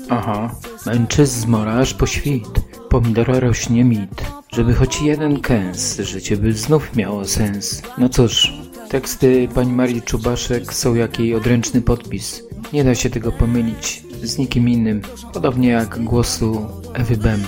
Aha, męczy zmora aż po świt, pomidora rośnie mit, żeby choć jeden kęs, życie by znów miało sens. No cóż, teksty pani Marii Czubaszek są jak jej odręczny podpis. Nie da się tego pomylić z nikim innym, podobnie jak głosu Ewy Bem.